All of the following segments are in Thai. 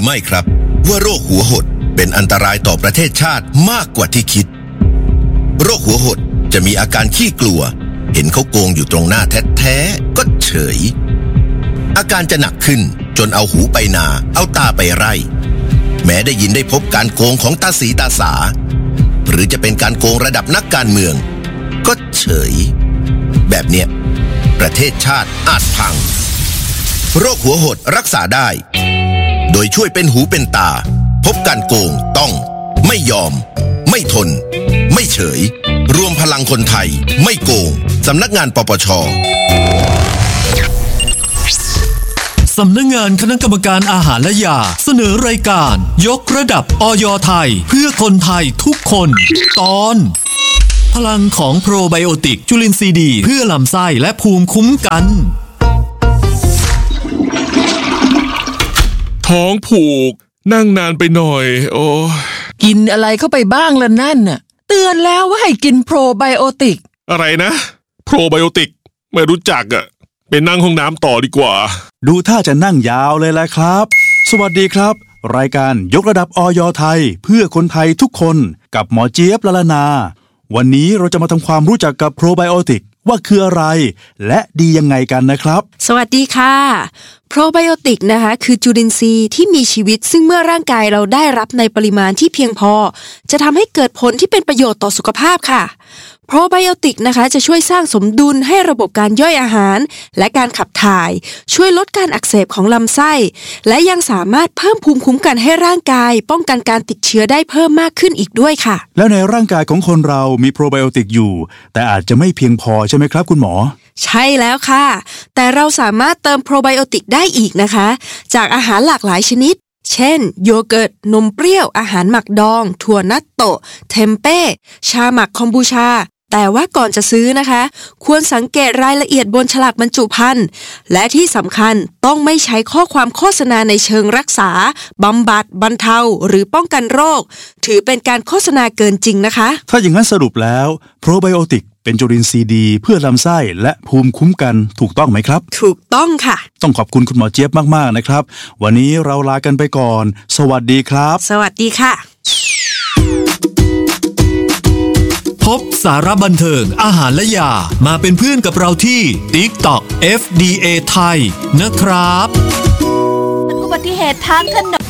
รือไม่ครับว่าโรคหัวหดเป็นอันตรายต่อประเทศชาติมากกว่าที่คิดโรคหัวหดจะมีอาการขี้กลัวเห็นเขาโกงอยู่ตรงหน้าแท้ๆก็เฉยอาการจะหนักขึ้นจนเอาหูไปนาเอาตาไปไร่แม้ได้ยินได้พบการโกงของตาสีตาสาหรือจะเป็นการโกงระดับนักการเมืองก็เฉยแบบเนี้ยประเทศชาติอาจพังโรคหัวหดรักษาได้โดยช่วยเป็นหูเป็นตาพบการโกงต้องไม่ยอมไม่ทนไม่เฉยรวมพลังคนไทยไม่โกงสำนักงานปปช. สำนักงานคณะกรรมการอาหารและยาเสนอรายการยกระดับอย.ไทยเพื่อคนไทยทุกคนตอนพลังของโปรไบโอติกจุลินทรีย์ดีเพื่อลำไส้และภูมิคุ้มกันท้องผูกนั่งนานไปหน่อยโอ้กินอะไรเข้าไปบ้างล่ะนั่นน่ะเตือนแล้วว่าให้กินโปรไบโอติกอะไรนะโปรไบโอติกไม่รู้จักอะไปนั่งห้องน้ำต่อดีกว่าดูท่าจะนั่งยาวเลยแหละครับสวัสดีครับรายการยกระดับอย.ไทยเพื่อคนไทยทุกคนกับหมอเจี๊ยบละลานาวันนี้เราจะมาทำความรู้จักกับโปรไบโอติกว่าคืออะไรและดียังไงกันนะครับสวัสดีค่ะโปรไบโอติกนะคะคือจุลินทรีย์ที่มีชีวิตซึ่งเมื่อร่างกายเราได้รับในปริมาณที่เพียงพอจะทำให้เกิดผลที่เป็นประโยชน์ต่อสุขภาพค่ะโปรไบโอติกนะคะจะช่วยสร้างสมดุลให้ระบบการย่อยอาหารและการขับถ่ายช่วยลดการอักเสบของลำไส้และยังสามารถเพิ่มภูมิคุ้มกันให้ร่างกายป้องกันการติดเชื้อได้เพิ่มมากขึ้นอีกด้วยค่ะแล้วในร่างกายของคนเรามีโปรไบโอติกอยู่แต่อาจจะไม่เพียงพอใช่ไหมครับคุณหมอใช่แล้วค่ะแต่เราสามารถเติมโปรไบโอติกได้อีกนะคะจากอาหารหลากหลายชนิดเช่นโยเกิร์ตนมเปรี้ยวอาหารหมักดองถั่วนัตโตะเทมเป้ชาหมักคอมบูชาแต่ว่าก่อนจะซื้อนะคะควรสังเกตรายละเอียดบนฉลากบรรจุภัณฑ์และที่สำคัญต้องไม่ใช้ข้อความโฆษณาในเชิงรักษาบำบัดบรรเทาหรือป้องกันโรคถือเป็นการโฆษณาเกินจริงนะคะถ้าอย่างนั้นสรุปแล้วโปรไบโอติกเป็นจุลินทรีย์ดีเพื่อลำไส้และภูมิคุ้มกันถูกต้องไหมครับถูกต้องค่ะต้องขอบคุณคุณหมอเจี๊ยบมากๆนะครับวันนี้เราลากันไปก่อนสวัสดีครับสวัสดีค่ะพบสาระบันเทิงอาหารและยามาเป็นเพื่อนกับเราที่ TikTok FDA ไทยนะครับอุบัติเหตุทางถนน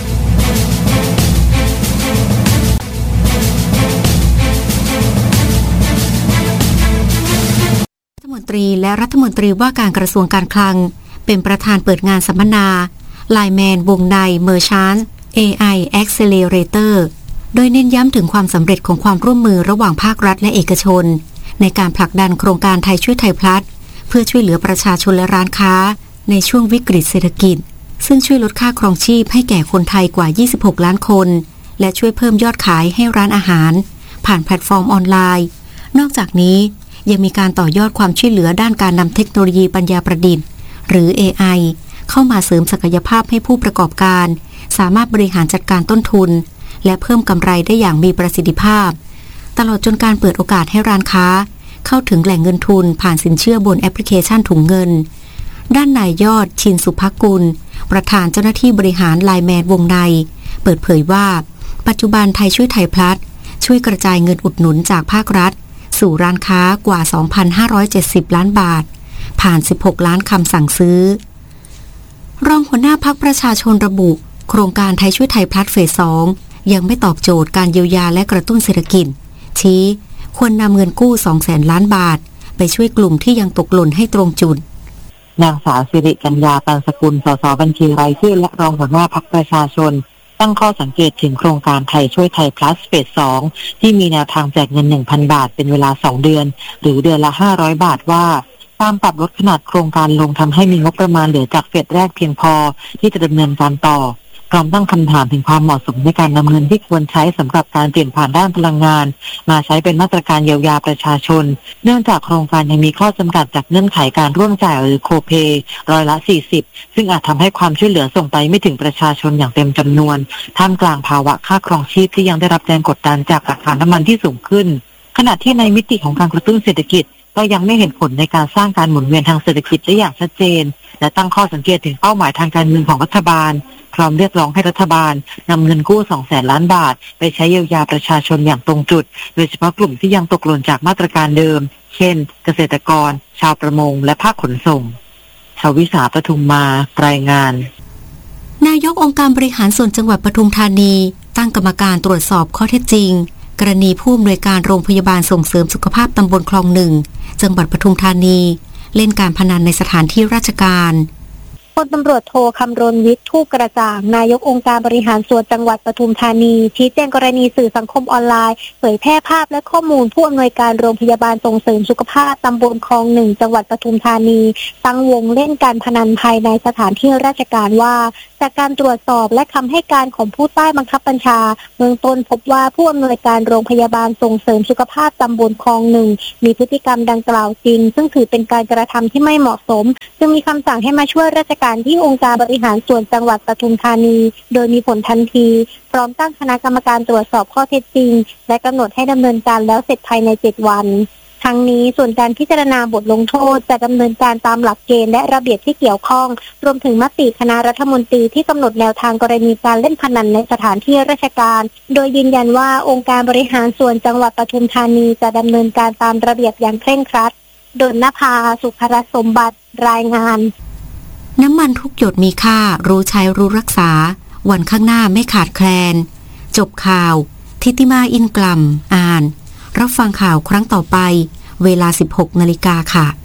รัฐมนตรีและรัฐมนตรีว่าการกระทรวงการคลังเป็นประธานเปิดงานสัมมนา Lineman วงใน Merchant AI Accelerator โดยเน้นย้ำถึงความสำเร็จของความร่วมมือระหว่างภาครัฐและเอกชนในการผลักดันโครงการไทยช่วยไทยพลัสเพื่อช่วยเหลือประชาชนและร้านค้าในช่วงวิกฤตเศรษฐกิจซึ่งช่วยลดค่าครองชีพให้แก่คนไทยกว่า26ล้านคนและช่วยเพิ่มยอดขายให้ร้านอาหารผ่านแพลตฟอร์มออนไลน์นอกจากนี้ยังมีการต่อยอดความช่วยเหลือด้านการนำเทคโนโลยีปัญญาประดิษฐ์หรือ AI เข้ามาเสริมศักยภาพให้ผู้ประกอบการสามารถบริหารจัดการต้นทุนและเพิ่มกำไรได้อย่างมีประสิทธิภาพตลอดจนการเปิดโอกาสให้ร้านค้าเข้าถึงแหล่งเงินทุนผ่านสินเชื่อบนแอปพลิเคชันถุงเงินด้านนายยอดชินสุภกุลประธานเจ้าหน้าที่บริหารไลน์แมนวงในเปิดเผยว่าปัจจุบันไทยช่วยไทยพลัสช่วยกระจายเงินอุดหนุนจากภาครัฐสู่ร้านค้ากว่า 2,570 ล้านบาทผ่าน16ล้านคำสั่งซื้อรองหัวหน้าพรรคประชาชนระบุโครงการไทยช่วยไทยพลัสเฟส 2ยังไม่ตอบโจทย์การเยียวยาและกระตุ้นเศรษฐกิจชี้ควรนำเงินกู้ 200,000 ล้านบาทไปช่วยกลุ่มที่ยังตกหล่นให้ตรงจุดนางสาวสิริกัญญา ปันสกุล สส บัญชีรายชื่อและรองหัวหน้าพรรคประชาชนตั้งข้อสังเกตถึงโครงการไทยช่วยไทยพลัสเฟส 2ที่มีแนวทางแจกเงิน 1,000 บาทเป็นเวลา2เดือนหรือเดือนละ500 บาทว่าการปรับลดขนาดโครงการลงทำให้มีงบประมาณเหลือจากเฟสแรกเพียงพอที่จะดำเนินการต่อพร้อมตั้งคำถามถึงความเหมาะสมในการนำเงินที่ควรใช้สำหรับการเปลี่ยนผ่านด้านพลังงานมาใช้เป็นมาตรการเยียวยาประชาชนเนื่องจากโครงการยังมีข้อจำกัดจากเงื่อนไขการร่วมจ่ายหรือโคเพย์40%ซึ่งอาจทำให้ความช่วยเหลือส่งไปไม่ถึงประชาชนอย่างเต็มจำนวนท่ามกลางภาวะค่าครองชีพที่ยังได้รับแรงกดดันจากราคาน้ำมันที่สูงขึ้นขณะที่ในมิติของการกระตุ้นเศรษฐกิจก็ยังไม่เห็นผลในการสร้างการหมุนเวียนทางเศรษฐกิจได้อย่างชัดเจนและตั้งข้อสังเกตถึงเป้าหมายทางการเงินของรัฐบาลพร้อมเรียกร้องให้รัฐบาลนำเงินกู้ 200,000 ล้านบาทไปใช้เยียวยาประชาชนอย่างตรงจุดโดยเฉพาะกลุ่มที่ยังตกหล่นจากมาตรการเดิมเช่นเกษตรกรชาวประมงและภาคขนส่งชวิสา ปทุมมารายงานนายกองค์การบริหารส่วนจังหวัดปทุมธานีตั้งกรรมการตรวจสอบข้อเท็จจริงกรณีผู้อำนวยการโรงพยาบาลส่งเสริมสุขภาพตำบลคลอง1จังหวัดปทุมธานีเล่นการพนันในสถานที่ราชการพลตำรวจโทคำรณวิทย์ทูปกระจ่างนายกองค์การบริหารส่วนจังหวัดปทุมธานีชี้แจงกรณีสื่อสังคมออนไลน์เผยแพร่ภาพและข้อมูลผู้อำนวยการโรงพยาบาลส่งเสริมสุขภาพตำบลคลอง1จังหวัดปทุมธานีตั้งวงเล่นการพนันภายในสถานที่ราชการว่าจากการตรวจสอบและคำให้การของผู้ใต้บังคับบัญชาเบื้องต้นพบว่าผู้อำนวยการโรงพยาบาลส่งเสริมสุขภาพตำบลคลอง1มีพฤติกรรมดังกล่าวจริงซึ่งถือเป็นการกระทำที่ไม่เหมาะสมจึงมีคำสั่งให้มาช่วยราชการที่องค์การบริหารส่วนจังหวัดปทุมธานีโดยมีผลทันทีพร้อมตั้งคณะกรรมการตรวจสอบข้อเท็จจริงและกำหนดให้ดำเนินการแล้วเสร็จภายใน7 วันทั้งนี้ส่วนการพิจารณาบทลงโทษจะดำเนินการตามหลักเกณฑ์และระเบียบที่เกี่ยวข้องรวมถึงมติคณะรัฐมนตรีที่กำหนดแนวทางกรณีการเล่นพนันในสถานที่ราชการโดยยืนยันว่าองค์การบริหารส่วนจังหวัดปทุมธานีจะดำเนินการตามระเบียบอย่างเคร่งครัดดลนภา สุภรสมบัติรายงานน้ำมันทุกหยดมีค่ารู้ใช้รู้รักษาวันข้างหน้าไม่ขาดแคลนจบข่าวทิติมาอินกลัมอ่านรับฟังข่าวครั้งต่อไปเวลา 16 นาฬิกาค่ะ